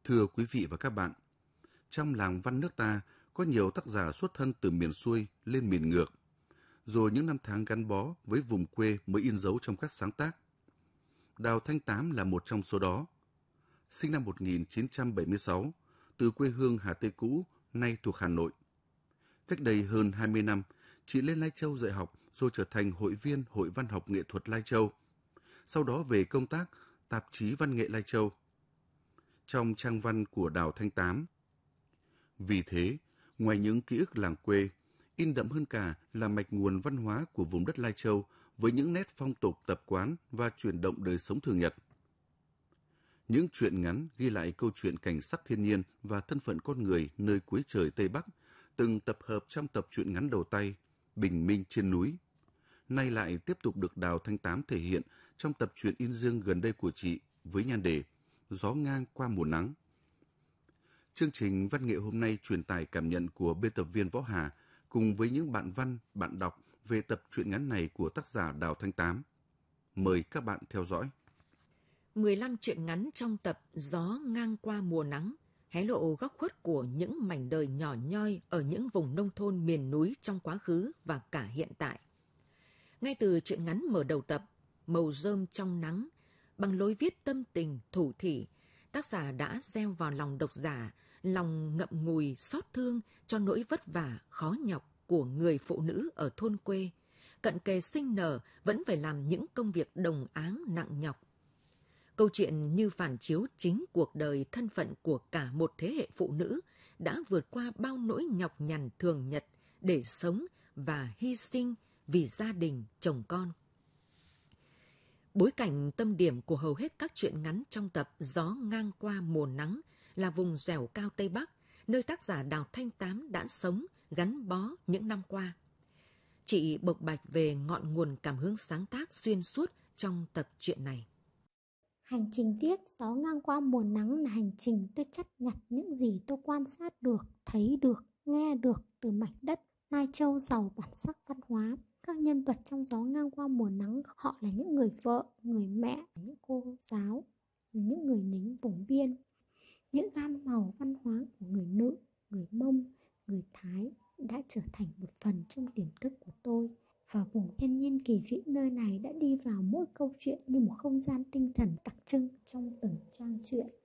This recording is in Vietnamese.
Thưa quý vị và các bạn, trong làng văn nước ta có nhiều tác giả xuất thân từ miền xuôi lên miền ngược, rồi những năm tháng gắn bó với vùng quê mới in dấu trong các sáng tác. Đào Thanh Tám là một trong số đó. Sinh năm 1976, từ quê hương Hà Tây cũ, nay thuộc Hà Nội. Cách đây hơn 20 năm, chị lên Lai Châu dạy học rồi trở thành hội viên Hội Văn học Nghệ thuật Lai Châu. Sau đó về công tác tạp chí Văn nghệ Lai Châu. Trong trang văn của Đào Thanh Tám. Vì thế, ngoài những ký ức làng quê, in đậm hơn cả là mạch nguồn văn hóa của vùng đất Lai Châu với những nét phong tục tập quán và chuyển động đời sống thường nhật. Những truyện ngắn ghi lại câu chuyện cảnh sắc thiên nhiên và thân phận con người nơi cuối trời Tây Bắc, từng tập hợp trong tập truyện ngắn đầu tay, Bình Minh trên núi. Nay lại tiếp tục được Đào Thanh Tám thể hiện trong tập truyện in riêng gần đây của chị với nhan đề Gió ngang qua mùa nắng. Chương trình văn nghệ hôm nay truyền tải cảm nhận của biên tập viên Võ Hà cùng với những bạn văn, bạn đọc về tập truyện ngắn này của tác giả Đào Thanh Tám. Mời các bạn theo dõi. 15 truyện ngắn trong tập Gió ngang qua mùa nắng hé lộ góc khuất của những mảnh đời nhỏ nhoi ở những vùng nông thôn miền núi trong quá khứ và cả hiện tại. Ngay từ truyện ngắn mở đầu tập, Màu rơm trong nắng, bằng lối viết tâm tình, thủ thỉ, tác giả đã gieo vào lòng độc giả lòng ngậm ngùi xót thương cho nỗi vất vả, khó nhọc của người phụ nữ ở thôn quê, cận kề sinh nở vẫn phải làm những công việc đồng áng nặng nhọc. Câu chuyện như phản chiếu chính cuộc đời thân phận của cả một thế hệ phụ nữ đã vượt qua bao nỗi nhọc nhằn thường nhật để sống và hy sinh vì gia đình, chồng con. Bối cảnh tâm điểm của hầu hết các truyện ngắn trong tập Gió ngang qua mùa nắng là vùng dẻo cao Tây Bắc, nơi tác giả Đào Thanh Tám đã sống, gắn bó những năm qua. Chị bộc bạch về ngọn nguồn cảm hứng sáng tác xuyên suốt trong tập truyện này. Hành trình viết Gió ngang qua mùa nắng là hành trình tôi chắt nhặt những gì tôi quan sát được, thấy được, nghe được từ mảnh đất Lai Châu giàu bản sắc văn hóa. Các nhân vật trong Gió ngang qua mùa nắng họ là những người vợ, người mẹ, những cô giáo, những người lính vùng biên. Những gam màu văn hóa của người nữ, người Mông, người Thái đã trở thành một phần trong tiềm thức của tôi. Và vùng thiên nhiên kỳ vĩ nơi này đã đi vào mỗi câu chuyện như một không gian tinh thần đặc trưng trong từng trang truyện.